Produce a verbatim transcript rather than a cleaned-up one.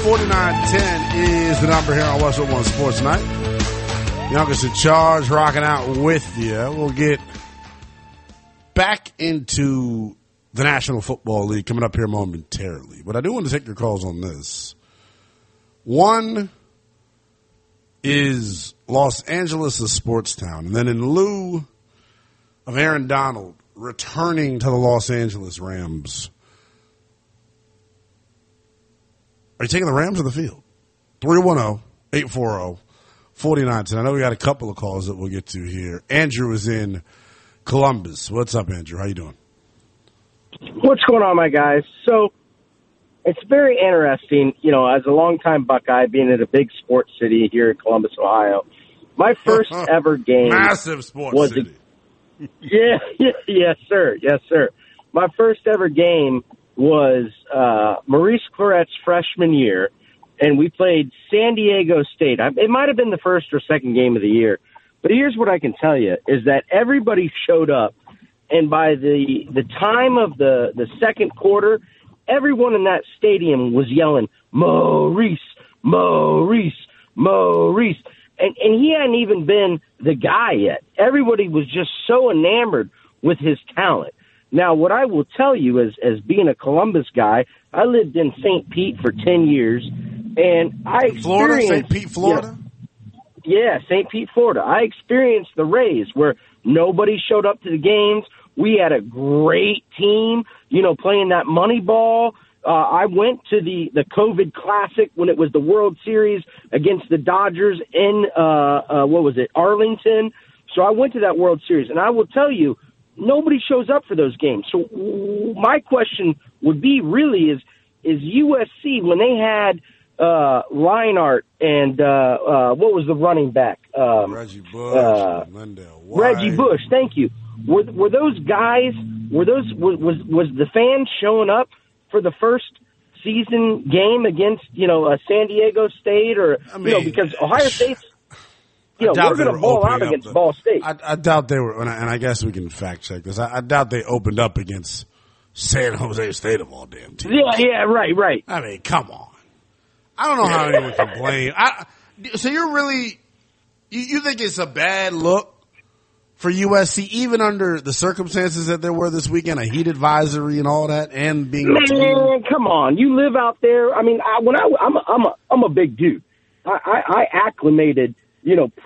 forty-nine ten is the number here on Westwood One Sports Night. Youngest in charge, rocking out with you. We'll get back into the National Football League coming up here momentarily. But I do want to take your calls on this. One is Los Angeles, a sports town. And then in lieu of Aaron Donald returning to the Los Angeles Rams, are you taking the Rams or the field? three one zero, eight four zero, four nine one zero. I know we got a couple of calls that we'll get to here. Andrew is in Columbus. What's up, Andrew? How you doing? What's going on, my guys? So it's very interesting, you know, as a longtime Buckeye, being in a big sports city here in Columbus, Ohio. My first ever game. Massive sports was city. A, yeah, yeah, yes, sir. Yes, sir. My first ever game was uh, Maurice Claret's freshman year, and we played San Diego State. It might have been the first or second game of the year, but here's what I can tell you, is that everybody showed up, and by the the time of the, the second quarter, everyone in that stadium was yelling, Maurice, Maurice, Maurice. And, and he hadn't even been the guy yet. Everybody was just so enamored with his talent. Now, what I will tell you is, as being a Columbus guy, I lived in Saint Pete for ten years, and I experienced... Florida? Saint Pete, Florida? Yeah, yeah, Saint Pete, Florida. I experienced the Rays, where nobody showed up to the games. We had a great team, you know, playing that money ball. Uh, I went to the, the COVID Classic when it was the World Series against the Dodgers in, uh, uh, what was it, Arlington. So I went to that World Series, and I will tell you, nobody shows up for those games. So my question would be really is, is U S C, when they had uh, Reinhardt and uh, uh, what was the running back? Um, Reggie Bush, uh, Lindell White. Reggie Bush, thank you. Were, were those guys, were those, was, was the fans showing up for the first season game against, you know, uh, San Diego State, or, I mean, you know, because Ohio State's, you know, we're going to ball out against the, Ball State. I, I doubt they were, and I, and I guess we can fact check this. I, I doubt they opened up against San Jose State of all damn teams. Yeah, yeah, right, right. I mean, come on. I don't know how anyone can blame. I, so you're really, you, you think it's a bad look for U S C, even under the circumstances that there were this weekend, a heat advisory and all that, and being man, come on, you live out there. I mean, I, when I I'm a, I'm a I'm a big dude. I, I, I acclimated, you know,